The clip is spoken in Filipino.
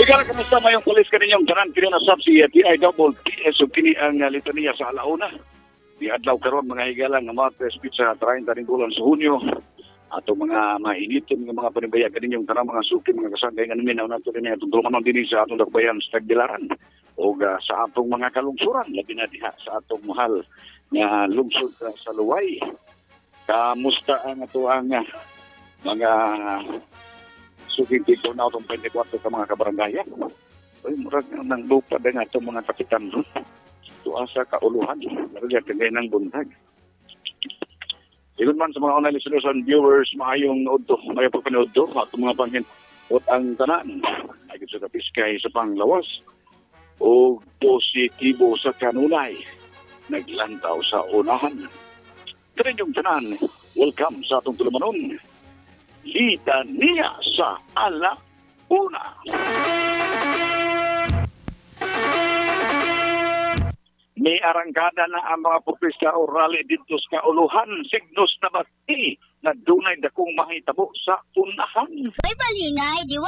Ikaw, kamusta mayong pulis kaninyong tanan kini na sab si DIPS ug kini ang litanya sa alauna. Di adlaw karon mga higala nga Martes sa 30 ring bulan sa Hunyo. Ato mga mainiton nga mga panibaya kaninyong tanang mga suki mga kasangkay nga namin na nato dinhi atong tulungan dinhi sa atong dakbayan sa Tagbilaran o sa atong mga kalungsuran labi na diha sa atong mahal nga lungsod sa Luway. Kamusta ang ato ang mga suking dito na itong 24 ka mga kabarangayan. Ay, murag nang lupa na nga itong mga kapitan doon. Ito sa kauluhan. Naragyan kagay ng buntag. Iyon man sa mga online listeners and viewers, maayong noodto, may pagpanoodto, at mga panghin, at ang tanan, ay sa kapiskay sa panglawas, o positibo sa kanunay, naglantaw sa unahan. Kaya yung tanan, welcome sa atong tulumanon. Litania sa alauna. May arangkada na ang mga protesta o rally dito sa kauluhan, signos na bati na dunay dakong mahitabo sa unahan. May balingay, di